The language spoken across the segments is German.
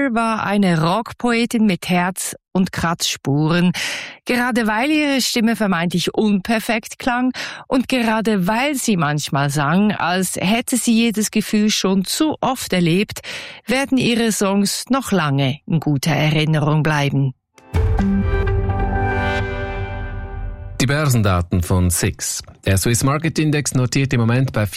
Bieber war eine Rockpoetin mit Herz und Kratzspuren. Gerade weil ihre Stimme vermeintlich unperfekt klang und gerade weil sie manchmal sang, als hätte sie jedes Gefühl schon zu oft erlebt, werden ihre Songs noch lange in guter Erinnerung bleiben. Die Börsendaten von SIX. Der Swiss Market Index notiert im Moment bei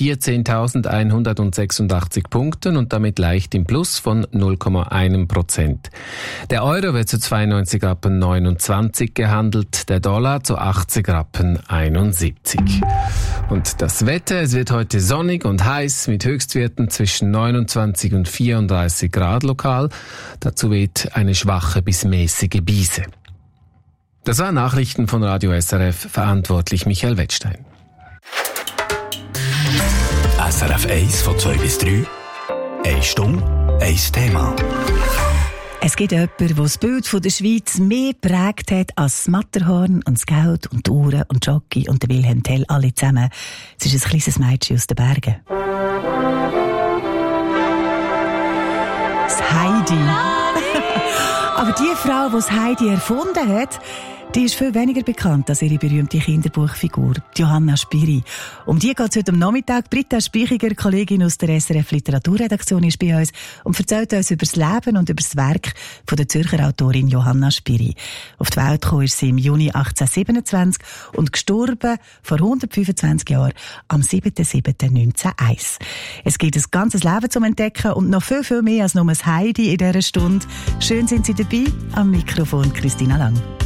14.186 Punkten und damit leicht im Plus von 0,1%. Der Euro wird zu 92,29 Rappen gehandelt, der Dollar zu 80,71 Rappen. Und das Wetter, es wird heute sonnig und heiß mit Höchstwerten zwischen 29 und 34 Grad lokal. Dazu weht eine schwache bis mäßige Brise. Das waren Nachrichten von Radio SRF, verantwortlich Michael Wettstein. SRF 1 von 2 bis 3. 1 Stunde, 1 Thema. Es gibt jemanden, der das Bild von der Schweiz mehr geprägt hat als das Matterhorn und das Geld und die Uhren und Jockey und der Wilhelm Tell alle zusammen. Es ist ein kleines Mädchen aus den Bergen. Das Heidi. Aber die Frau, die das Heidi erfunden hat, die ist viel weniger bekannt als ihre berühmte Kinderbuchfigur, Johanna Spyri. Um die geht es heute am Nachmittag. Britta Speichiger, Kollegin aus der SRF Literaturredaktion, ist bei uns und erzählt uns über das Leben und über das Werk von der Zürcher Autorin Johanna Spyri. Auf die Welt gekommen ist sie im Juni 1827 und gestorben vor 125 Jahren am 7.7.1901. Es gibt ein ganzes Leben zum Entdecken und noch viel, viel mehr als nur ein Heidi in dieser Stunde. Schön sind Sie dabei. Am Mikrofon Christina Lang.